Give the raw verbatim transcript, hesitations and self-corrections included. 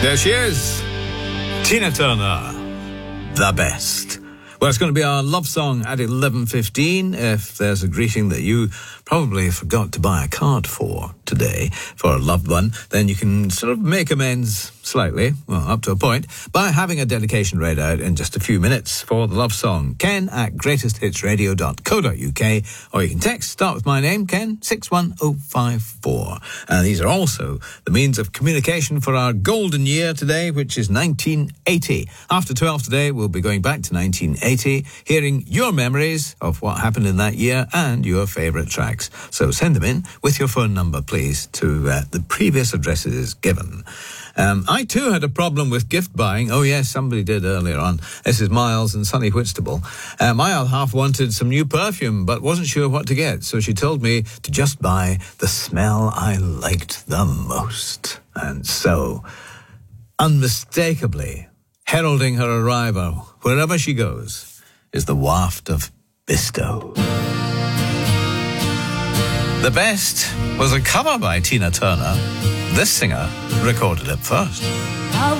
There she is, Tina Turner, The Best. Well, it's going to be our love song at eleven fifteen. If there's a greeting that you probably forgot to buy a card for today, for a loved one, then you can sort of make amends slightly, well, up to a point, by having a dedication read out in just a few minutes for the love song. Ken at greatest hits radio dot co dot uk, or you can text, start with my name, Ken, six one oh five four. And these are also the means of communication for our golden year today, which is nineteen eighty. After twelve today, we'll be going back to nineteen eighty, hearing your memories of what happened in that year and your favourite tracks. So send them in with your phone number, please, to uh, the previous addresses given. Um, I too had a problem with gift buying. Oh yes, somebody did earlier on. This is Miles and Sunny Whitstable. Uh, my other half wanted some new perfume, but wasn't sure what to get, so she told me to just buy the smell I liked the most. And so, unmistakably, heralding her arrival, wherever she goes, is the waft of Bisto. The Best was a cover by Tina Turner. This singer recorded it first.